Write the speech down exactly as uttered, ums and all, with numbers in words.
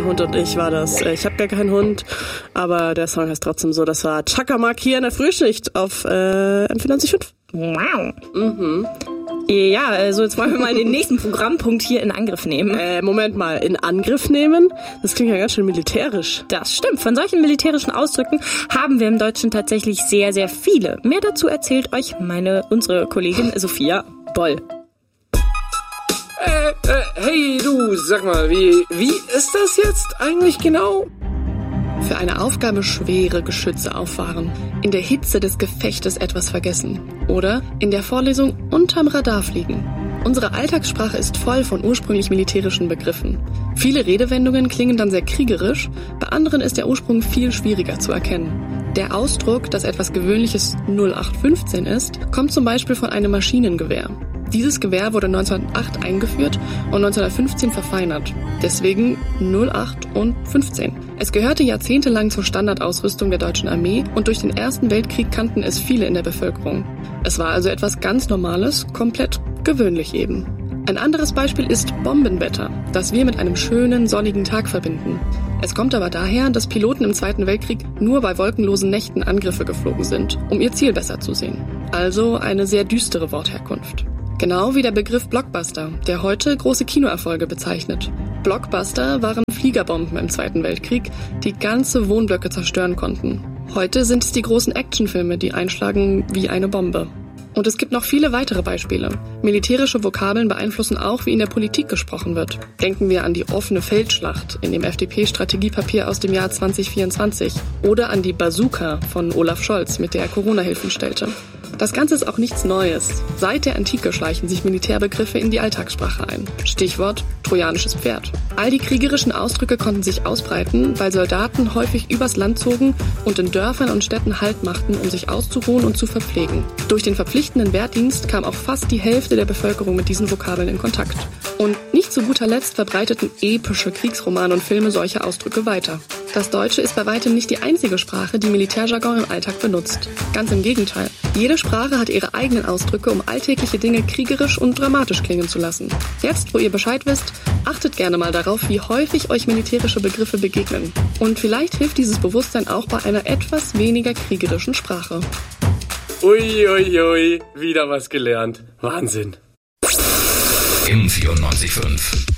Hund und ich war das. Ich habe gar keinen Hund, aber der Song heißt trotzdem so. Das war Chakamak hier in der Frühschicht auf äh, M vierundneunzig Komma fünf. Wow. Mhm. Ja, also jetzt wollen wir mal den nächsten Programmpunkt hier in Angriff nehmen. Äh, Moment mal, in Angriff nehmen? Das klingt ja ganz schön militärisch. Das stimmt. Von solchen militärischen Ausdrücken haben wir im Deutschen tatsächlich sehr, sehr viele. Mehr dazu erzählt euch meine, unsere Kollegin Sophia Boll. Äh, äh, hey du, sag mal, wie, wie ist das jetzt eigentlich genau? Für eine Aufgabe schwere Geschütze auffahren, in der Hitze des Gefechtes etwas vergessen oder in der Vorlesung unterm Radar fliegen. Unsere Alltagssprache ist voll von ursprünglich militärischen Begriffen. Viele Redewendungen klingen dann sehr kriegerisch, bei anderen ist der Ursprung viel schwieriger zu erkennen. Der Ausdruck, dass etwas Gewöhnliches null acht fünfzehn ist, kommt zum Beispiel von einem Maschinengewehr. Dieses Gewehr wurde neunzehnhundertacht eingeführt und neunzehnhundertfünfzehn verfeinert. Deswegen null acht und fünfzehn. Es gehörte jahrzehntelang zur Standardausrüstung der deutschen Armee und durch den Ersten Weltkrieg kannten es viele in der Bevölkerung. Es war also etwas ganz Normales, komplett gewöhnlich eben. Ein anderes Beispiel ist Bombenwetter, das wir mit einem schönen, sonnigen Tag verbinden. Es kommt aber daher, dass Piloten im Zweiten Weltkrieg nur bei wolkenlosen Nächten Angriffe geflogen sind, um ihr Ziel besser zu sehen. Also eine sehr düstere Wortherkunft. Genau wie der Begriff Blockbuster, der heute große Kinoerfolge bezeichnet. Blockbuster waren Fliegerbomben im Zweiten Weltkrieg, die ganze Wohnblöcke zerstören konnten. Heute sind es die großen Actionfilme, die einschlagen wie eine Bombe. Und es gibt noch viele weitere Beispiele. Militärische Vokabeln beeinflussen auch, wie in der Politik gesprochen wird. Denken wir an die offene Feldschlacht in dem F D P-Strategiepapier aus dem Jahr zwanzig vierundzwanzig oder an die Bazooka von Olaf Scholz, mit der er Corona-Hilfen stellte. Das Ganze ist auch nichts Neues. Seit der Antike schleichen sich Militärbegriffe in die Alltagssprache ein. Stichwort trojanisches Pferd. All die kriegerischen Ausdrücke konnten sich ausbreiten, weil Soldaten häufig übers Land zogen und in Dörfern und Städten Halt machten, um sich auszuruhen und zu verpflegen. Durch den verpflichtenden Wehrdienst kam auch fast die Hälfte der Bevölkerung mit diesen Vokabeln in Kontakt. Und nicht zu guter Letzt verbreiteten epische Kriegsromane und Filme solche Ausdrücke weiter. Das Deutsche ist bei weitem nicht die einzige Sprache, die Militärjargon im Alltag benutzt. Ganz im Gegenteil. Jede Sprache hat ihre eigenen Ausdrücke, um alltägliche Dinge kriegerisch und dramatisch klingen zu lassen. Jetzt, wo ihr Bescheid wisst, achtet gerne mal darauf, wie häufig euch militärische Begriffe begegnen. Und vielleicht hilft dieses Bewusstsein auch bei einer etwas weniger kriegerischen Sprache. Ui, ui, ui, wieder was gelernt. Wahnsinn. M vierundneunzig Komma fünf